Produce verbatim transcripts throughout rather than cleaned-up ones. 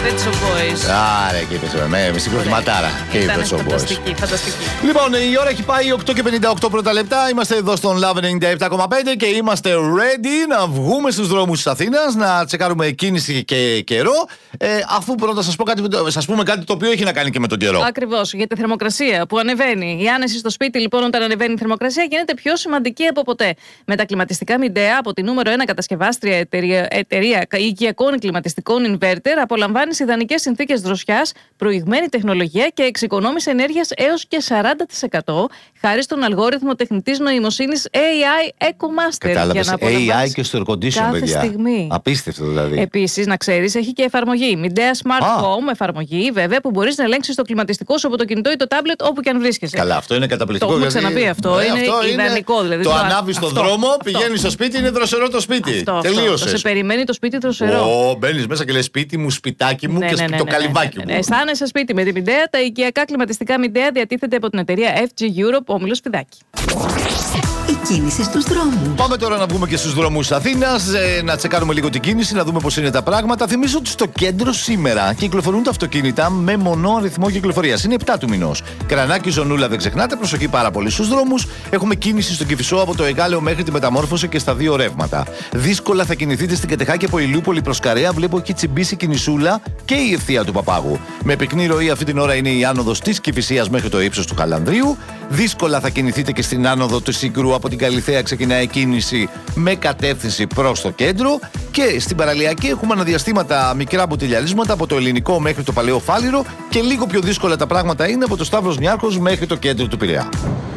Pet Shop Boys. Άρα, εκεί είπες, με, με συγκροτηματάρα. Και η Pet Shop Boys. Φανταστική, φανταστική. Λοιπόν, η ώρα έχει πάει οκτώ και πενήντα οκτώ πρώτα λεπτά. Είμαστε εδώ στον Love ενενήντα επτά κόμμα πέντε και είμαστε ready να βγούμε στους δρόμους της Αθήνας, να τσεκάρουμε κίνηση και καιρό. Ε, αφού πρώτα σας, πω κάτι, σας πούμε κάτι το οποίο έχει να κάνει και με τον καιρό. Ακριβώς, για τη θερμοκρασία που ανεβαίνει. Η άνεση στο σπίτι, λοιπόν, όταν ανεβαίνει η θερμοκρασία, γίνεται πιο σημαντική από ποτέ. Με τα κλιματιστικά Midea από τη νούμερο ένα κατασκευάστρια εταιρεία, εταιρεία οικιακών κλιματιστικών inverter, απολαμβάνεις ιδανικές συνθήκες δροσιάς, προηγμένη τεχνολογία και εξοικονόμηση ενέργειας έως και σαράντα τοις εκατό χάρη στον αλγόριθμο τεχνητής νοημοσύνης έι άι EcoMaster. Κατάλαβες, έι άι και στο air condition, παιδιά. Στιγμή. Απίστευτο δηλαδή. Επίσης, να ξέρεις, έχει και εφαρμογή. Midea Smart Α. Home εφαρμογή, βέβαια, που μπορείς να ελέγξεις το κλιματιστικό σου από το κινητό ή το τάμπλετ όπου και αν βρίσκεσαι. Καλά, αυτό είναι καταπληκτικό. Το έχουμε ξαναπεί αυτό. Ναι, είναι αυτό ιδανικό, δηλαδή. Το ανάβεις στον δρόμο, πηγαίνεις στο σπίτι, είναι δροσερό το σπίτι. Τελείωσες. Σε περιμένει το σπίτι δροσερό. Ω, μπαίνεις μέσα και λες σπίτι μου, σπιτάκι μου Ναι, και ναι, ναι, το ναι, καλυβάκι ναι, ναι, μου. ναι. Αισθάνεσαι σπίτι με την Midea. Τα οικιακά κλιματιστικά Midea διατίθεται από την εταιρεία εφ τζι Europe, όμιλος Φιδάκη. Η κίνηση στους δρόμους. Πάμε τώρα να βγούμε και στους δρόμους Αθήνας, ε, να τσεκάρουμε λίγο την κίνηση, να δούμε πώς είναι τα πράγματα. Θυμίζω ότι στο κέντρο σήμερα κυκλοφορούν τα αυτοκίνητα με μονό αριθμό κυκλοφορίας. Είναι επτά του μηνός. Κρανάκι, Ζωνούλα, δεν ξεχνάτε, προσοχή πάρα πολύ στους δρόμους. Έχουμε κίνηση στον Κηφισό από το Εγκάλεο μέχρι τη Μεταμόρφωση και στα δύο ρεύματα. Δύσκολα θα κινηθείτε στην Κατεχάκη από Ηλιούπολη προς Καρέα. Βλέπω έχει τσιμπήσει κινησούλα και η ευθεία του Παπάγου. Με πυκνή ροή αυτή την ώρα είναι η άνοδος της Κηφισίας μέχρι το ύψος του Χαλανδρίου. Δύσκολα θα κινηθείτε και στην άνοδο του Σύγκρου. Από την Καλιθέα ξεκινάει κίνηση με κατεύθυνση προς το κέντρο. Και στην παραλιακή έχουμε αναδιαστήματα μικρά μποτιλιαρίσματα από το Ελληνικό μέχρι το Παλαιό Φάληρο. Και λίγο πιο δύσκολα τα πράγματα είναι από το Σταύρος Νιάρχος μέχρι το κέντρο του Πειραιά.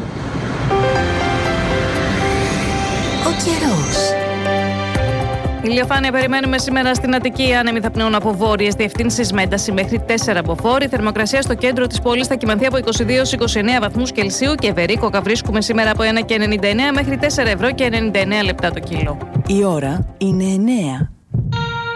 Ο καιρός. Ηλιοφάνεια περιμένουμε σήμερα στην Αττική. Άνεμοι θα πνέουν από βόρειες διευθύνσεις με ένταση μέχρι τέσσερα από βόρη. Η θερμοκρασία στο κέντρο της πόλης θα κυμανθεί από είκοσι δύο έως είκοσι εννέα βαθμούς Κελσίου και βερίκοκα βρίσκουμε σήμερα από ένα και ενενήντα εννέα μέχρι τέσσερα ευρώ και ενενήντα εννέα λεπτά το κιλό. Η ώρα είναι εννέα.